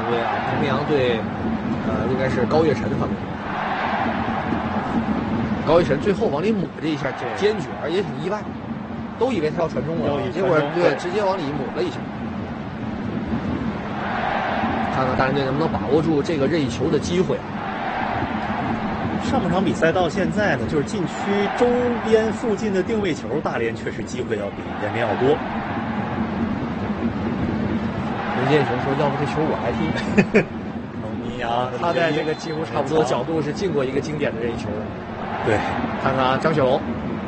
队啊，太平洋对应该是高岳辰方面。高岳辰最后往里抹这一下坚决，而也挺意外，都以为他要传中了，结果对直接往里抹了一下。看看大连队能不能把握住这个任意球的机会。 上半场比赛到现在呢，就是禁区周边附近的定位球，大连确实机会要比延边要多。 任建雄说：“要不这球我来踢。” 你啊， 他在这个几乎差不多角度是进过一个经典的任意球的。 对， 看看张雪龙，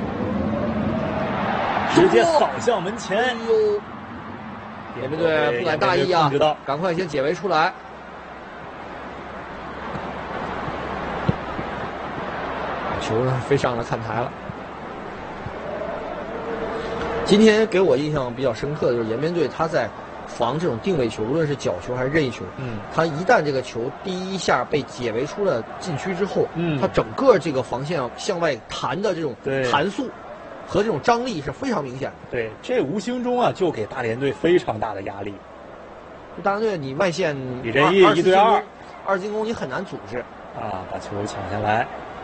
直接扫向门前。 哎呦！延边队不敢大意啊，赶快先解围出来。球呢飞上了看台了。今天给我印象比较深刻的就是延边队他在防这种定位球，无论是角球还是任意球，他一旦这个球第一下被解围出了禁区之后，他整个这个防线向外弹的这种弹速和这种张力是非常明显的。 对，这无形中啊就给大连队非常大的压力。 大连队你外线李振义1对2， 二进攻你很难组织啊，把球抢下来。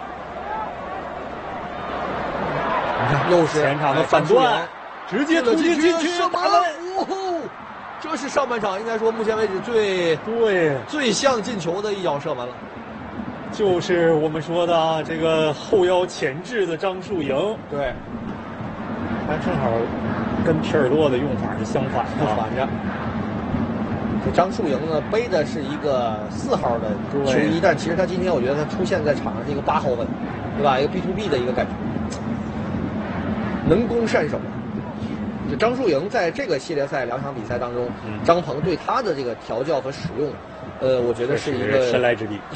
你看，又是前场的反断，直接突进禁区， 射门！这是上半场应该说目前为止最像进球的一脚射门了。 就是我们说的啊，这个后腰前置的张树营， 对， 他正好跟皮尔洛的用法是相反的。 这张树营呢背的是一个4号的球衣，但其实他今天我觉得他出现在场上是一个8号位，对吧？一个 B2B 的一个感觉，能攻善守。这张树营在这个系列赛2场比赛当中，张鹏对他的这个调教和使用，我觉得是一个神来之笔。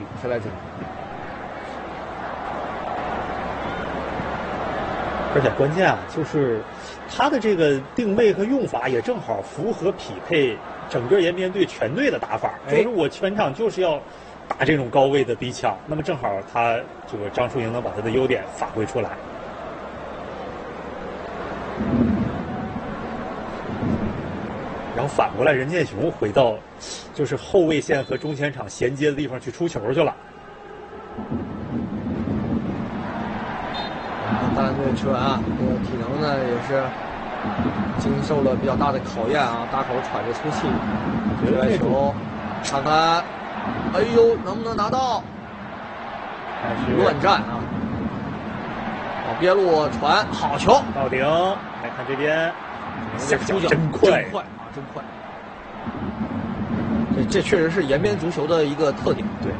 而且关键啊，就是他的这个定位和用法也正好符合匹配整个延边队全队的打法。就是我全场就是要打这种高位的逼抢，那么正好他这个张树营能把他的优点发挥出来。然后反过来，任建雄回到就是后卫线和中前场衔接的地方去出球去了。 大连队球员啊，这个体能呢也是经受了比较大的考验啊，大口喘着粗气。这球，看看，哎呦，能不能拿到？乱战啊！边路传，好球， 到顶。来看这边，下脚真快。 真快！这确实是延边足球的一个特点。 对。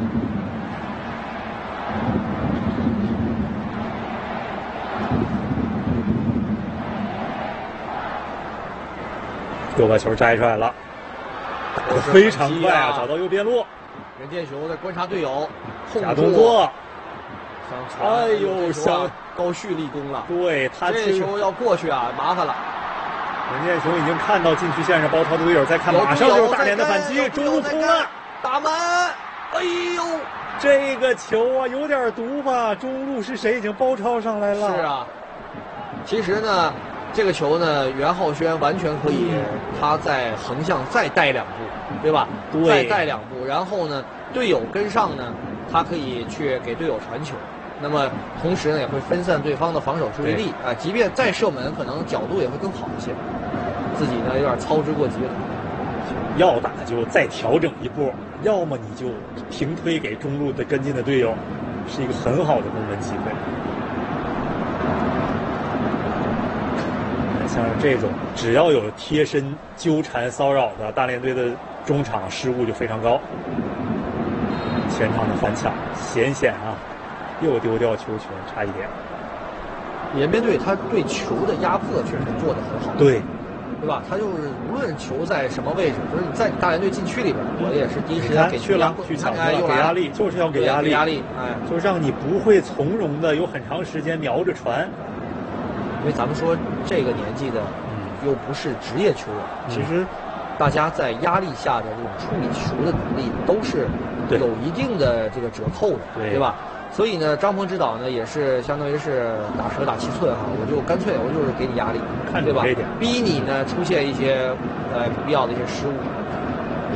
又把球摘出来了，打得非常快啊！找到右边路， 任建雄在观察队友， 假动作。 哎呦，向高旭立功了。 对他这球要过去啊，麻烦了。 任建雄已经看到禁区线上包抄的队友在看，马上就是大连的反击，中路空了， 打门！哎呦， 这个球啊有点毒吧？中路是谁已经包抄上来了？ 是啊，其实呢，这个球呢，袁浩轩完全可以，他在横向再带2步，对吧？ 对， 再带2步，然后呢，队友跟上呢，他可以去给队友传球。那么同时呢，也会分散对方的防守注意力啊。即便再射门，可能角度也会更好一些。自己呢有点操之过急了， 要打就再调整一步，要么你就平推给中路的跟进的队友，是一个很好的攻门机会。像这种只要有贴身纠缠骚扰的，大连队的中场失误就非常高。前场的反抢险啊！又丢掉球权，差一点。 延边队他对球的压迫确实做得很好， 对吧？他就是无论球在什么位置，就是你在大连队禁区里边，我也是第一时间给去了，去抢球了，给压力，就是要给压力， 哎， 就是让你不会从容的有很长时间瞄着传。 因为咱们说这个年纪的，又不是职业球员，其实大家在压力下的这种处理球的能力都是有一定的这个折扣的，对吧？所以呢，张鹏指导呢也是相当于是打蛇打7寸哈，我就干脆我就是给你压力，对吧？逼你呢出现一些不必要的一些失误。